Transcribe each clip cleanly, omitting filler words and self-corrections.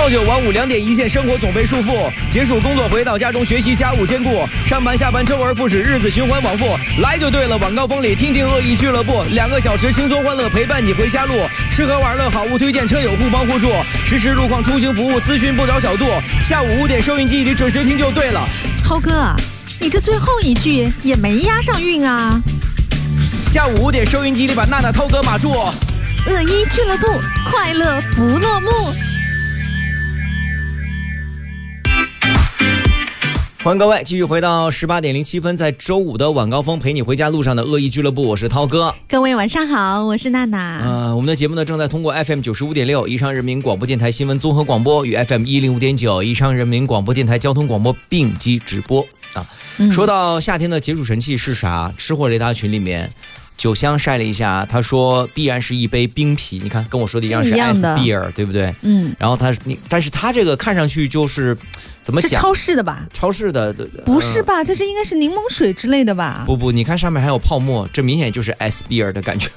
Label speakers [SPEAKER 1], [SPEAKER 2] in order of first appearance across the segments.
[SPEAKER 1] 朝九晚五2点一线，生活总被束缚。结束工作回到家中，学习家务兼顾，上班下班周而复始，日子循环往复。来就对了，晚高峰里听听恶意俱乐部，2个小时轻松欢乐陪伴你回家路。吃喝玩乐好物推荐，车友互帮互助，实时路况出行服务，咨询不着小度。下午5点收音机里准时听就对了。
[SPEAKER 2] 涛哥啊，你这最后一句也没押上韵啊。
[SPEAKER 1] 下午5点收音机里把娜娜、涛哥码住。
[SPEAKER 2] 恶意俱乐部，快乐不落幕。
[SPEAKER 1] 欢迎各位继续回到18点07分，在周五的晚高峰陪你回家路上的恶意俱乐部，我是涛哥。
[SPEAKER 2] 各位晚上好，我是娜娜。
[SPEAKER 1] 我们的节目呢正在通过 FM 95.6宜昌人民广播电台新闻综合广播与 FM 105.9宜昌人民广播电台交通广播并机直播啊。说到夏天的解暑神器是啥？吃货雷达群里面酒香晒了一下，他说必然是一杯冰啤，你看跟我说的一样是 S beer， 对不对？然后但是他这个看上去就是怎么讲？
[SPEAKER 2] 是超市的吧？
[SPEAKER 1] 超市的
[SPEAKER 2] 不是吧？这是应该是柠檬水之类的吧？
[SPEAKER 1] 不，你看上面还有泡沫，这明显就是 S beer 的感觉。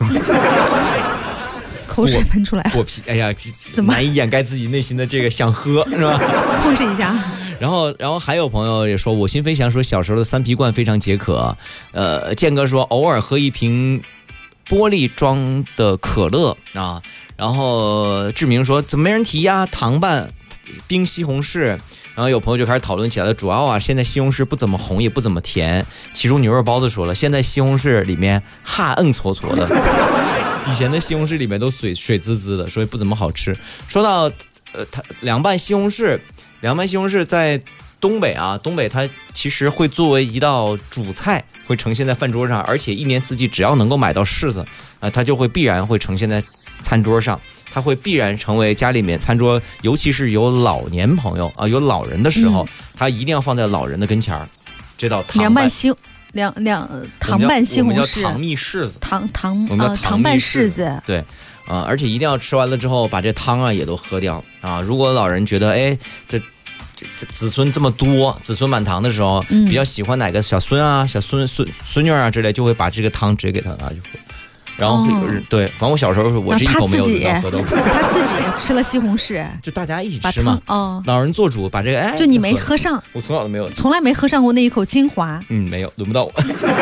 [SPEAKER 2] 口水喷出来了，
[SPEAKER 1] 破皮，哎呀，怎么难以掩盖自己内心的这个想喝，是吧？
[SPEAKER 2] 控制一下。
[SPEAKER 1] 然后还有朋友也说，我心飞翔说小时候的3皮罐非常解渴。建哥说偶尔喝一瓶玻璃装的可乐啊。然后志明说怎么没人提呀？糖拌冰西红柿。然后有朋友就开始讨论起来了，主要啊，现在西红柿不怎么红，也不怎么甜。其中牛肉包子说了，现在西红柿里面搓搓的，以前的西红柿里面都水滋滋的，所以不怎么好吃。说到凉拌西红柿在东北啊，东北它其实会作为一道主菜，会呈现在饭桌上，而且一年四季只要能够买到柿子，它就会必然会呈现在餐桌上，它会必然成为家里面餐桌，尤其是有老年朋友啊，有老人的时候，它一定要放在老人的跟前儿。这道糖拌西红柿，我们叫糖蜜柿子，
[SPEAKER 2] 糖拌柿子，
[SPEAKER 1] 对。而且一定要吃完了之后把这汤啊也都喝掉啊！如果老人觉得这子孙这么多，子孙满堂的时候，比较喜欢哪个小孙啊、小孙女啊之类，就会把这个汤直接给他拿去喝。然后对，反正我小时候我是一口没有喝到过。
[SPEAKER 2] 他自己吃了西红柿，
[SPEAKER 1] 就大家一起吃嘛。老人做主，把这个
[SPEAKER 2] 就你没喝上，
[SPEAKER 1] 我从小都没有，
[SPEAKER 2] 从来没喝上过那一口精华。
[SPEAKER 1] 没有，轮不到我。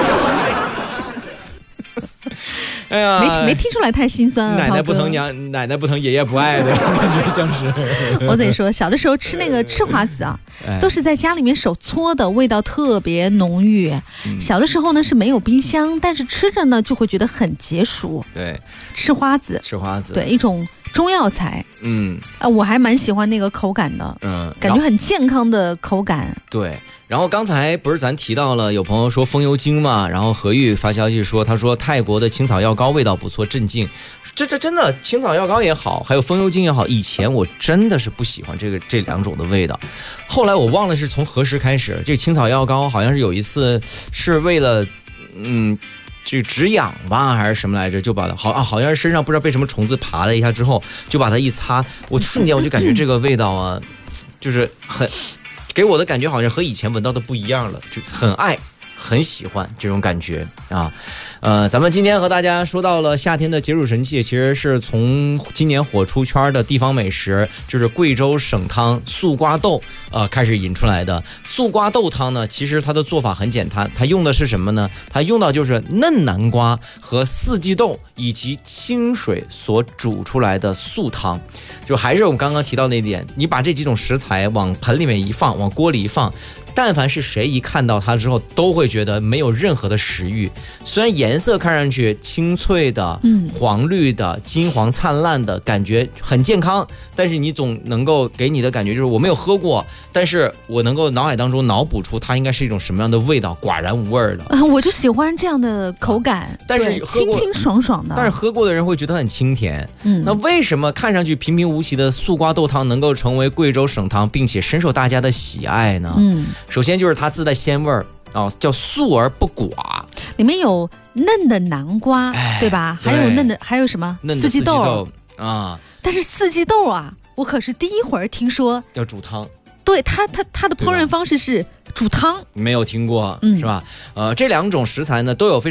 [SPEAKER 1] 哎呀，
[SPEAKER 2] 没听出来太心酸了。
[SPEAKER 1] 奶奶不疼娘，奶奶不疼爷爷不爱的感觉像是。
[SPEAKER 2] 我跟你说，小的时候吃那个赤花子啊，都是在家里面手搓的，味道特别浓郁。小的时候呢是没有冰箱，但是吃着呢就会觉得很解暑。
[SPEAKER 1] 对，
[SPEAKER 2] 赤花子，对，一种中药材。我还蛮喜欢那个口感的。感觉很健康的口感。
[SPEAKER 1] 对。然后刚才不是咱提到了有朋友说风油精嘛，然后何玉发消息说，他说泰国的青草药膏味道不错，镇静。这真的青草药膏也好，还有风油精也好，以前我真的是不喜欢这两种的味道。后来我忘了是从何时开始，这青草药膏好像是有一次是为了这个止痒吧还是什么来着，就把它好像是身上不知道被什么虫子爬了一下之后，就把它一擦，我瞬间我就感觉这个味道啊，就是给我的感觉好像和以前闻到的不一样了，就很爱很喜欢这种感觉啊。咱们今天和大家说到了夏天的解暑神器，其实是从今年火出圈的地方美食，就是贵州省汤素瓜豆开始引出来的。素瓜豆汤呢，其实它的做法很简单，它用的是什么呢？它用到就是嫩南瓜和四季豆以及清水所煮出来的素汤。就还是我们刚刚提到那点，你把这几种食材往盆里面一放，往锅里一放，但凡是谁一看到它之后，都会觉得没有任何的食欲。虽然颜色看上去清脆的、黄绿的、金黄灿烂的，感觉很健康，但是你总能够给你的感觉就是我没有喝过，但是我能够脑海当中脑补出它应该是一种什么样的味道，寡然无味的。
[SPEAKER 2] 我就喜欢这样的口感，
[SPEAKER 1] 但是
[SPEAKER 2] 清清爽爽的。
[SPEAKER 1] 但是喝过的人会觉得很清甜。那为什么看上去平平无奇的素瓜豆汤能够成为贵州省汤，并且深受大家的喜爱呢？首先就是它自带鲜味儿叫素而不寡，里
[SPEAKER 2] 面有嫩的南瓜，对吧？还有什么四季豆
[SPEAKER 1] 啊？
[SPEAKER 2] 但是四季豆啊，我可是第一会儿听说
[SPEAKER 1] 要煮汤。
[SPEAKER 2] 对，它的烹饪方式是煮汤，
[SPEAKER 1] 没有听过，是吧？这两种食材呢都有非常